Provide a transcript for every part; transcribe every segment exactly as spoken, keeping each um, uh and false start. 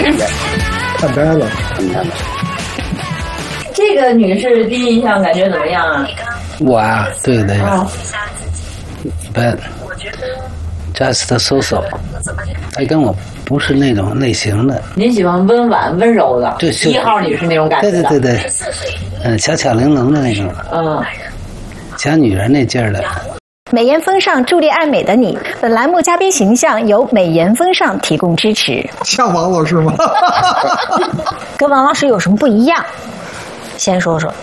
看呆了， 看呆了。 这个女士第一印象感觉怎么样啊？ 我啊，对的呀， 一般，just so so， 她跟我不是那种类型的。 您喜欢温婉温柔的， 对， 一号女士那种感觉。 对对对对，嗯，巧巧玲珑的那种， 嗯， 小女人那劲儿的。 美颜风尚，助力爱美的你。本栏目嘉宾形象由美颜风尚提供支持。 像王老师吗？ 跟王老师有什么不一样？先说说。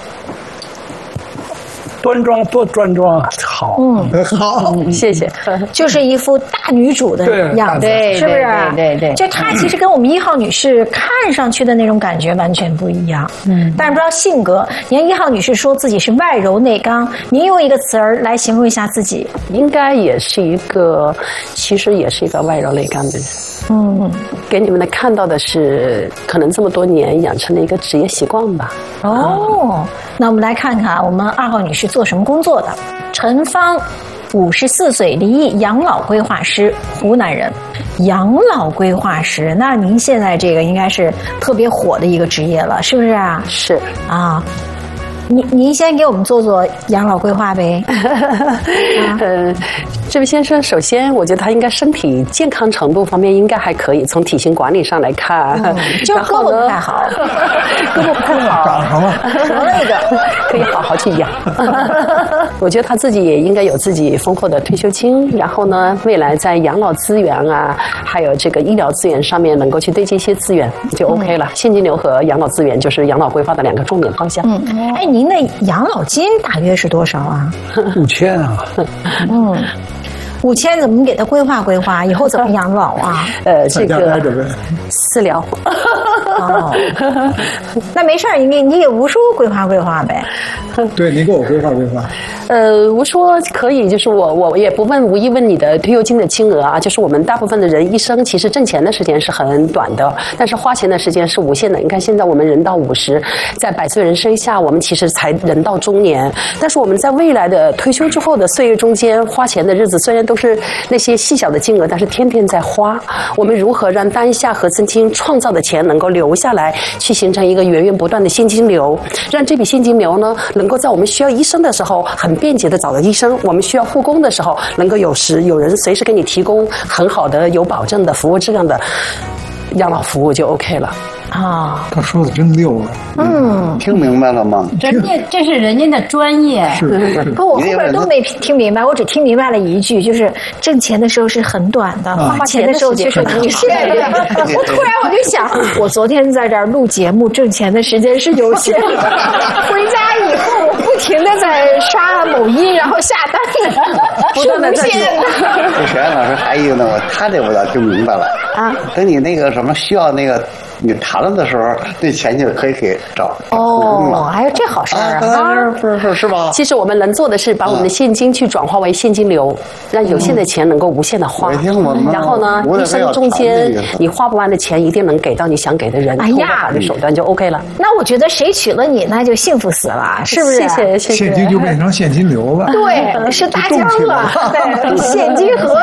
端庄多端庄，好， 嗯， 好， 谢谢。 就是一副大女主的样子， 对， 是不是？ 对对对。 就她其实跟我们一号女士看上去的那种感觉完全不一样，嗯。但是不知道性格，你看一号女士说自己是外柔内刚，您用一个词儿来形容一下自己， 应该也是一个，其实也是一个外柔内刚的人。嗯，给你们的看到的是，可能这么多年养成的一个职业习惯吧。 哦，那我们来看看我们二号女士做什么工作的。陈芳，五十四岁，离异，养老规划师，湖南人。养老规划师，那您现在这个应该是特别火的一个职业了，是不是啊？ 是啊。您您先给我们做做养老规划呗。 啊、呃，这位先生，首先我觉得他应该身体健康程度方面应该还可以，从体型管理上来看， 嗯、就胳膊不太好， 胳膊不太好， 长上了， 什么那个可以好好去养。我觉得他自己也应该有自己丰厚的退休金，然后呢，未来在养老资源啊，还有这个医疗资源上面能够去对接一些资源就 OK 了。嗯、现金流和养老资源就是养老规划的两个重点方向。 嗯，哎，您的养老金大约是多少啊？ 五千啊。 嗯。五千怎么给他规划规划？以后怎么养老啊？ 呃，这个私聊。 哦，那没事儿，你你给吴叔规划规划呗。 对，你给我规划规划。 呃，吴叔可以，就是我我也不问无意问你的退休金的金额啊，就是我们大部分的人一生其实挣钱的时间是很短的，但是花钱的时间是无限的。你看现在我们人到五十，在百岁人生下，我们其实才人到中年，但是我们在未来的退休之后的岁月中间，花钱的日子虽然都是那些细小的金额，但是天天在花。我们如何让当下和曾经创造的钱能够留下来，去形成一个源源不断的现金流，让这笔现金流呢，能够在我们需要医生的时候很便捷的找到医生，我们需要护工的时候，能够有时有人随时给你提供很好的有保证的服务质量的养老服务就 OK 了。 啊， 他说的真溜了。 嗯， 听明白了吗？ 人家这是人家的专业。 是， 可我后边都没听明白，我只听明白了一句，就是挣钱的时候是很短的， 啊、 花钱的时候却是无限的。我突然我就想，我昨天在这儿录节目，挣钱的时间是有限的，回家以后我不停的在刷某音，然后下单， 不断的在无限的。 这小杨老师还有一个呢，我他这我倒听明白了啊。等你那个什么需要那个。你谈了的时候，这钱就可以给找哦，还有这好事儿啊！ 不是是是吧？ 其实我们能做的是把我们的现金去转化为现金流，让有限的钱能够无限的花。然后呢，一生中间你花不完的钱，一定能给到你想给的人，通过法律手段就 OK 了。 那我觉得谁娶了你，那就幸福死了，是不是？ 谢谢谢谢。 现金就变成现金流了。 对，是大江了，对，现金河。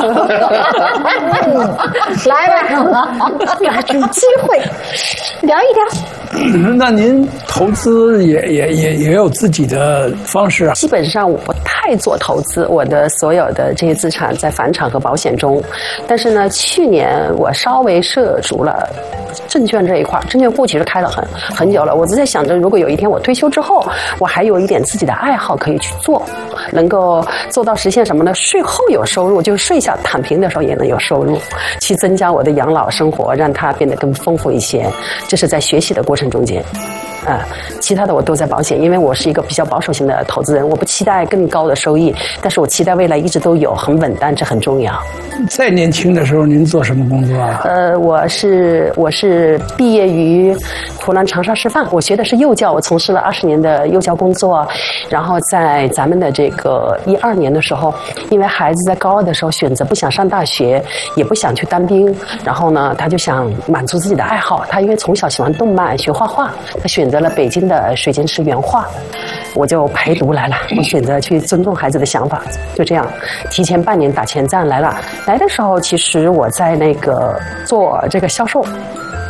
来吧，抓住机会。聊一聊。 那您投资也也也也有自己的方式啊？ 基本上我不太做投资，我的所有的这些资产在房产和保险中。但是呢，去年我稍微涉足了证券这一块，证券户其实开了很很久了。我就在想着，如果有一天我退休之后，我还有一点自己的爱好可以去做，能够做到实现什么呢？税后有收入，就是税下躺平的时候也能有收入，去增加我的养老生活，让它变得更丰富一些。这是在学习的过程中间。啊，其他的我都在保险，因为我是一个比较保守型的投资人，我不期待更高的收益，但是我期待未来一直都有很稳当，这很重要。 在年轻的时候，您做什么工作啊？ 呃，我是我是毕业于湖南长沙师范，我学的是幼教，我从事了二十年的幼教工作，然后在咱们的这个一二年的时候，因为孩子在高二的时候选择不想上大学，也不想去当兵，然后呢，他就想满足自己的爱好，他因为从小喜欢动漫，学画画，他选择了北京的水晶石原画，我就陪读来了，我选择去尊重孩子的想法，就这样提前半年打前站来了。来的时候，其实我在那个做这个销售，